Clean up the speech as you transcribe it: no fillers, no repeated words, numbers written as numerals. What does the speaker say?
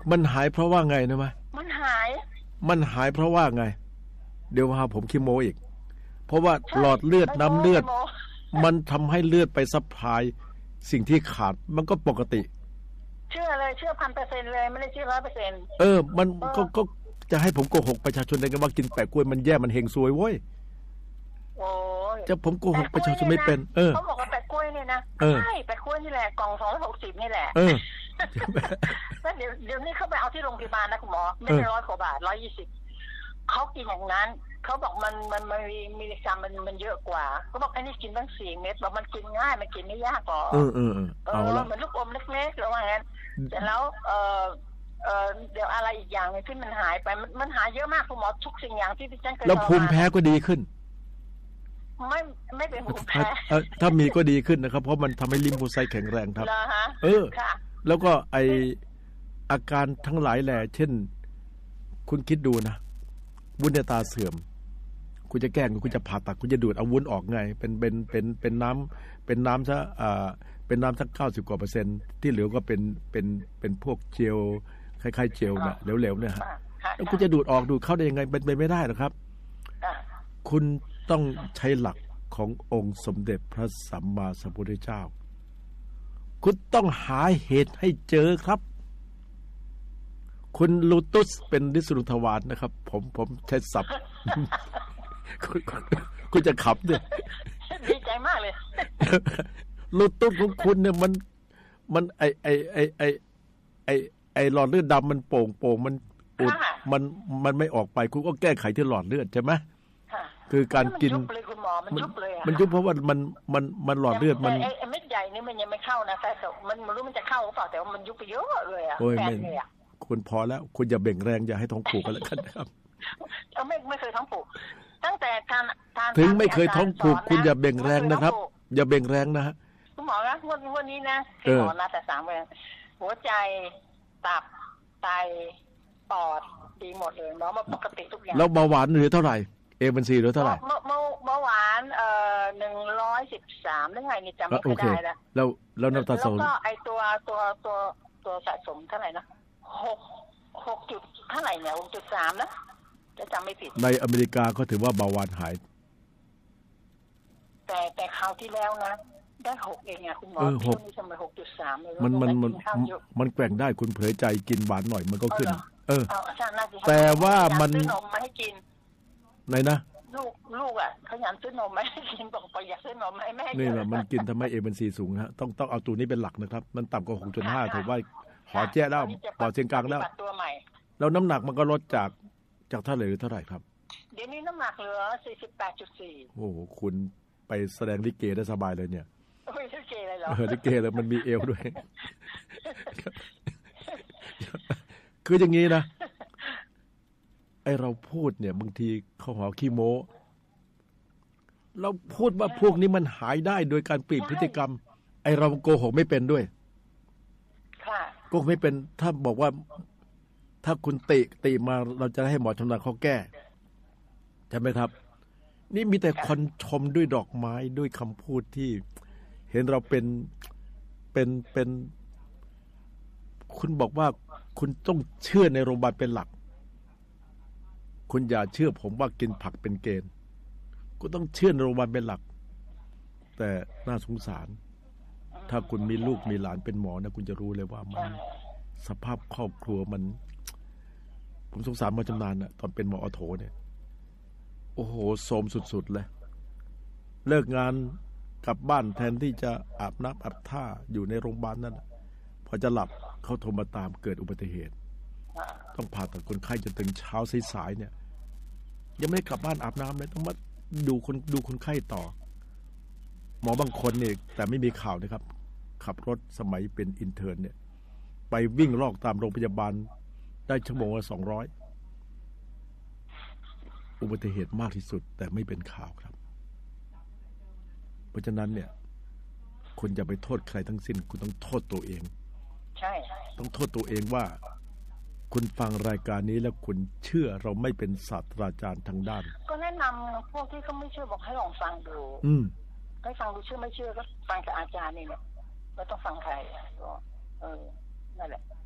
มันหายเพราะว่าไงนะมะมันหายเพราะว่าไงเดี๋ยวว่าผมคิโมอีกเพราะว่าหลอดเลือดน้ำเลือดมันทำให้เลือดไปซัพพลายสิ่งที่ขาดมันก็ปกติเชื่อ 1,000% เลยไม่ได้เชื่อ 100% มันก็จะให้ผมโกหกประชาชนได้กันว่ากินแปะกล้วยมันแย่มันเฮงซวยเว้ยโอ้ยจะผมโกหกประชาชนไม่เป็นเขาบอกว่าแปะกล้วยเนี่ยนะใช่แปะกล้วยนี่แหละกล่อง260นี่แหละแล้วเดี๋ยวนี้เขาไปเอาที่โรงพยาบาลนะคุณหมอไม่ได้100 กว่าบาท120เขากินอย่างนั้นเขาบอกมันมีมิลลิกรัมมันเยอะกว่าเขาบอกไอ้นี่กินตั้ง4 เม็ดบอกมันกินง่ายมันกินไม่ยากหรอกเอาละเหมือนลูกอมเล็กๆหรือว่างั้นแต่แล้วเดี๋ยวอะไรอีกอย่างนึงที่มันหายไปมันหายเยอะมากคุณหมอทุกสิ่งอย่างที่ดิฉันเคยแล้วภูมิแพ้ก็ดีขึ้นไม่เป็นภูมิแพ้ถ้ามีก็ดีขึ้นนะครับเพราะมันทำให้ลิมโฟไซต์แข็งแรงครับค่ะแล้วก็ไออาการทั้งหลายแหล่เช่นคุณคิดดูนะวุ้นในตาเสื่อมคุณจะแก้คุณจะผ่าตัดคุณจะดูดเอาวุ้นออกไงเป็นน้ำซะเป็นน้ำสัก90 กว่า%ที่เหลือก็เป็นพวกเจลคล้ายๆเจลนะเหลวๆเนี่ยฮะแล้วคุณจะดูดเข้าได้ยังไงเป็นไม่ได้หรอกครับคุณต้องใช้หลักขององค์สมเด็จพระสัมมาสัมพุทธเจ้าคุณต้องหาเหตุให้เจอครับคุณลูตุสเป็นนิสรุทวารนะครับผมใช้ศัพท์คุณจะขับเนี่ยดีใจมากเลยลูตุสของคุณเนี่ยมันไอหลอดเลือดดำมันโป่งมันอุดมันไม่ออกไปคุณก็แก้ไขที่หลอดเลือดใช่ไหมคือการกินมันยุบเพราะว่ามันหลอดเลือดมันไอ้เม็ดใหญ่นี่มันยังไม่เข้านะแต่มันรู้มันจะเข้าหรือเปล่าแต่ว่ามันยุบไปเยอะเลยอ่ะแฟนเลยอ่ะคุณพอแล้วคุณอย่าเบ่งแรงอย่าให้ท้องผูกกันแล้วกันนะครับไม่เคยท้องผูกตั้งแต่ทานถึงไม่เคยท้องผูกคุณอย่าเบ่งแรงนะครับอย่าเบ่งแรงนะฮะคุณหมอนะวันนี้นะคุณหมอนะแต่3 วันหัวใจตับไตปอดดีหมดเลยหมอมาปกติทุกอย่างแล้วเบาหวานเหลือเท่าไหร่A1Cเหลือเท่าไหร่เบาหวาน113หรือไงนี่จำไม่ได้แล้วน้ำตาลโซนแล้วก็ไอตัวสะสมเท่าไหร่นะ6จุดเท่าไหร่เนี่ย 6.3 นะจะจำไม่ผิดในอเมริกาก็ถือว่าเบาหวานหายแต่คราวที่แล้วนะได้6เองคุณหมอที่นี่ทำไม 6.3 เลยมันแกว่งได้คุณเผยใจกินหวานหน่อยมันก็ขึ้นแต่ว่ามันซื้อนมมาให้กินไหนนะลูกอ่ะเขาอยากซื้อนมมาให้กินบอกอยากซื้อนมให้แม่นี่แหละมันกินทำให้ A1C สูงฮะต้องเอาตัวนี้เป็นหลักนะครับมันต่ำกว่า 6.5 ถือว่าหอแจ้แล้วปอดเชียงกลางแล้วแล้วน้ำหนักมันก็ลดจากเท่าไหร่หรือเท่าไหร่ครับเดี๋ยวนี้น้ำหนักเหลือ 48.4 โอ้โหคุณไปแสดงลิเกได้สบายเลยเนี่ยลิเกเลยเหรอลิเกเลยมันมีเอวด้วยคืออย่างนี้นะไอเราพูดเนี่ยบางทีเขาหอขี้โม้เราพูดว่าพวกนี้มันหายได้โดยการเปลี่ยนพฤติกรรมไอเราโกหกไม่เป็นด้วยโกหกไม่เป็นถ้าบอกว่าถ้าคุณติมาเราจะให้หมอชำนาญเขาแก้ใช่ไหมครับนี่มีแต่คนชมด้วยดอกไม้ด้วยคำพูดที่เห็นเราเป็นคุณบอกว่าคุณต้องเชื่อในโรงพยาบาลเป็นหลักคุณอย่าเชื่อผมว่ากินผักเป็นเกณฑ์คุณต้องเชื่อในโรงพยาบาลเป็นหลักแต่น่าสงสารถ้าคุณมีลูกมีหลานเป็นหมอนะคุณจะรู้เลยว่ามันสภาพครอบครัวมันผมสงสารหมอชำนาญนะตอนเป็นหมออโถเนี่ยโอ้โหโทรมสุดๆเลยเลิกงานกลับบ้านแทนที่จะอาบน้ำอาบท่าอยู่ในโรงพยาบาลนั่นพอจะหลับเขาโทรมาตามเกิดอุบัติเหตุต้องผ่าตัดคนไข้จนถึงเช้าสายๆเนี่ยยังไม่กลับบ้านอาบน้ำเลยต้องมาดูคนไข้ต่อหมอบางคนเนี่ยแต่ไม่มีข่าวนะครับขับรถสมัยเป็นอินเทิร์นเนี่ยไปวิ่งลอกตามโรงพยาบาลได้ชั่วโมงละ200อุบัติเหตุมากที่สุดแต่ไม่เป็นข่าวครับเพราะฉะนั้นเนี่ยคุณอย่าไปโทษใครทั้งสิ้นคุณต้องโทษตัวเองใช่ต้องโทษตัวเองว่าคุณฟังรายการนี้แล้วคุณเชื่อเราไม่เป็นศาสตราจารย์ทางด้านก็แนะนำพวกที่เขาไม่เชื่อบอกให้ลองฟังดูให้ฟังดูเชื่อไม่เชื่อก็ฟังจากอาจารย์นี่แหละไม่ต้องฟังใครก็นั่นแหละ